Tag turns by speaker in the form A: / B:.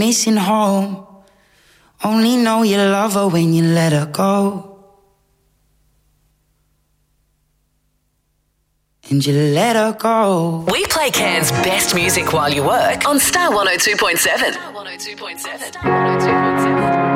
A: missing home. Only know you love her when you let her go. And you let her go.
B: We play Cairns' best music while you work on Star 102.7. Star 102.7.